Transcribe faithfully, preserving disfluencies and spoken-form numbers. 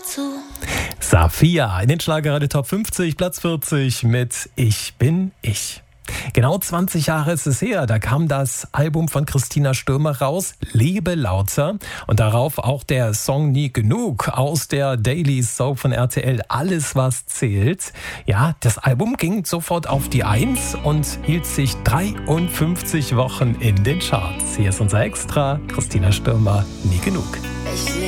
dazu. Safia in den Schlagerradio Top fünfzig, Platz vierzig mit Ich bin ich. Genau zwanzig Jahre ist es her, da kam das Album von Christina Stürmer raus, Lebe lauter, und darauf auch der Song Nie genug aus der Daily Soap von R T L, Alles was zählt. Ja, das Album ging sofort auf die Eins und hielt sich dreiundfünfzig Wochen in den Charts. Hier ist unser Extra, Christina Stürmer, Nie genug. Ich